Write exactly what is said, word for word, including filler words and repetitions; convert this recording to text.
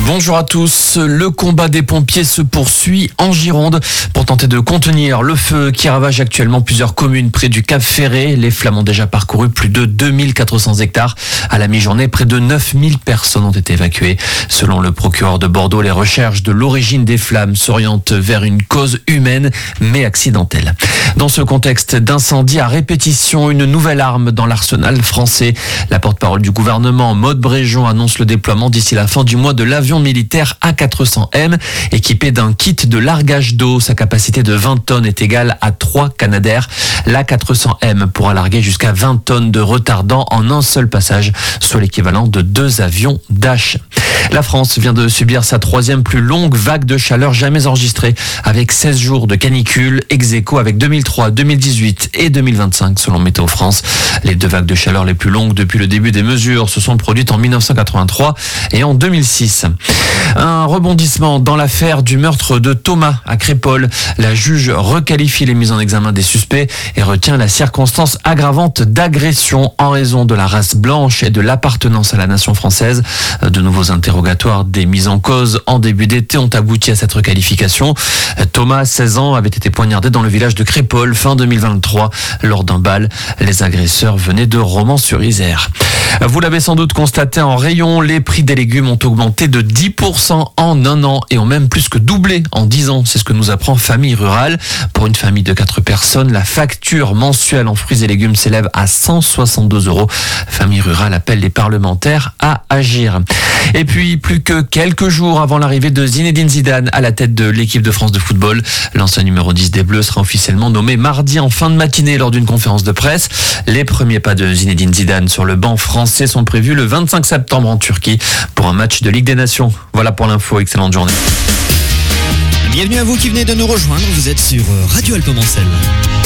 Bonjour à tous. Le combat des pompiers se poursuit en Gironde pour tenter de contenir le feu qui ravage actuellement plusieurs communes près du Cap Ferré. Les flammes ont déjà parcouru plus de deux mille quatre cents hectares. À la mi-journée, près de neuf mille personnes ont été évacuées. Selon le procureur de Bordeaux, les recherches de l'origine des flammes s'orientent vers une cause humaine mais accidentelle. Dans ce contexte d'incendie à répétition, une nouvelle arme dans l'arsenal français. La porte-parole du gouvernement, Maud Bréjon, annonce le déploiement d'ici la fin du mois de l'avion militaire A quatre cents M, équipé d'un kit de largage d'eau. Sa capacité de vingt tonnes est égale à trois Canadair. L'A quatre cents M pourra larguer jusqu'à vingt tonnes de retardant en un seul passage, soit l'équivalent de deux avions Dash. La France vient de subir sa troisième plus longue vague de chaleur jamais enregistrée, avec seize jours de canicule, ex aequo avec deux mille trois, deux mille dix-huit et deux mille vingt-cinq selon Météo France. Les deux vagues de chaleur les plus longues depuis le début des mesures se sont produites en mille neuf cent quatre-vingt-trois et en deux mille six. Un rebondissement dans l'affaire du meurtre de Thomas à Crépol. La juge requalifie les mises en examen des suspects et retient la circonstance aggravante d'agression en raison de la race blanche et de l'appartenance à la nation française. De nouveaux interrogatoires des mises en cause en début d'été ont abouti à cette requalification. Thomas, seize ans, avait été poignardé dans le village de Crépol fin deux mille vingt-trois lors d'un bal. Les agresseurs venaient de Romans-sur-Isère. Vous l'avez sans doute constaté en rayon, les prix des légumes ont augmenté de dix pour cent en un an et ont même plus que doublé en dix ans. C'est ce que nous apprend Famille Rurale. Pour une famille de quatre personnes, la facture mensuelle en fruits et légumes s'élève à cent soixante-deux euros. Famille Rurale appelle les parlementaires à agir. Et puis, plus que quelques jours avant l'arrivée de Zinedine Zidane à la tête de l'équipe de France de football, l'ancien numéro dix des Bleus sera officiellement nommé mardi en fin de matinée lors d'une conférence de presse. Les premiers pas de Zinedine Zidane sur le banc français sont prévus le vingt-cinq septembre en Turquie pour un match de Ligue des Nations. Voilà pour l'info, excellente journée. Bienvenue à vous qui venez de nous rejoindre, vous êtes sur Radio Alpemancel.